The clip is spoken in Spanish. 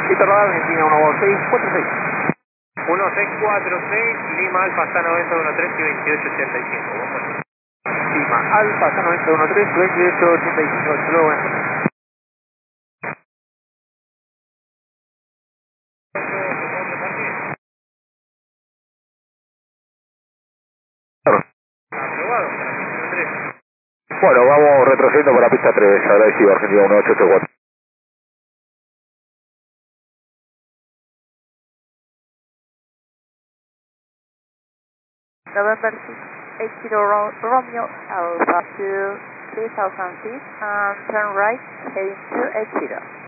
Listo, radar, Argentina 1646. 1646, Lima Alfa, está 9013 y 2885. Lima Alfa, está 9013, 2885. Hasta luego, buenas noches. Aprobado para pista 3. Bueno, vamos retrocediendo para pista 3, agradecido, Argentina 1884. November 680 Romeo Alpha to 3000 feet and turn right heading to 80.